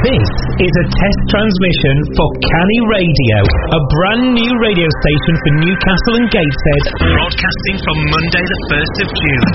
This is a test transmission for Canny Radio, a brand new radio station for Newcastle and Gateshead, broadcasting from Monday the 1st of June.